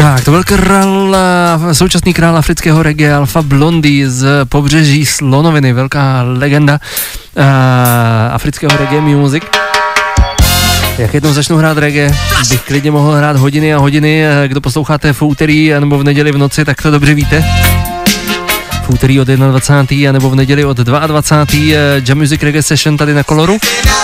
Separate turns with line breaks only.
Tak, to byl současný král afrického reggae Alpha Blondy z pobřeží Slonoviny, velká legenda afrického reggae music. Jak jednou začnu hrát reggae, bych klidně mohl hrát hodiny a hodiny. Kdo posloucháte v úterý nebo v neděli v noci, tak to dobře víte. V úterý od 21. nebo v neděli od 22. Jam Music Reggae Session tady na Koloru.